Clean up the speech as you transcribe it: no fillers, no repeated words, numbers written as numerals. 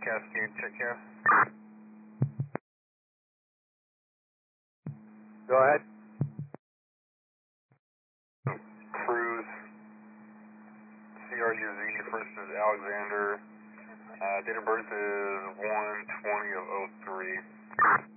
Cascade, check Cas. Go ahead. Cruise. CRUZ, first is Alexander. Date of birth is 1/20/03.